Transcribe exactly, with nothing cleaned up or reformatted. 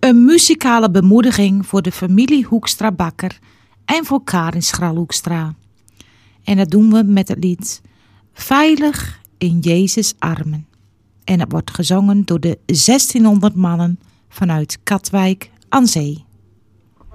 Een muzikale bemoediging voor de familie Hoekstra-Bakker en voor Karin Schral-Hoekstra. En dat doen we met het lied Veilig in Jezus' armen. En het wordt gezongen door de zestienhonderd mannen vanuit Katwijk aan Zee.